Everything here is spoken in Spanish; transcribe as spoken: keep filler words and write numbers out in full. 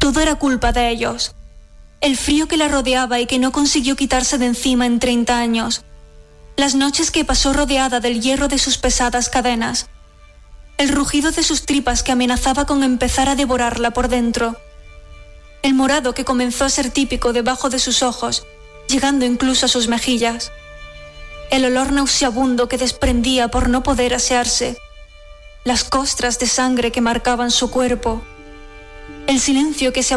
todo era culpa de ellos. El frío que la rodeaba y que no consiguió quitarse de encima en treinta años. Las noches que pasó rodeada del hierro de sus pesadas cadenas. El rugido de sus tripas que amenazaba con empezar a devorarla por dentro. El morado que comenzó a ser típico debajo de sus ojos, llegando incluso a sus mejillas. El olor nauseabundo que desprendía por no poder asearse. Las costras de sangre que marcaban su cuerpo. El silencio que se